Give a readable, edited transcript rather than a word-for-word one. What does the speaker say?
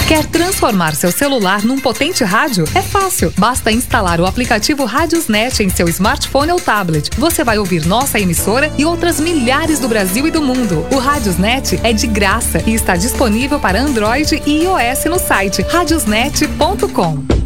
Quer transformar seu celular num potente rádio? É fácil. Basta instalar o aplicativo Radiosnet em seu smartphone ou tablet. Você vai ouvir nossa emissora e outras milhares do Brasil e do mundo. O Radiosnet é de graça e está disponível para Android e iOS no site radiosnet.com.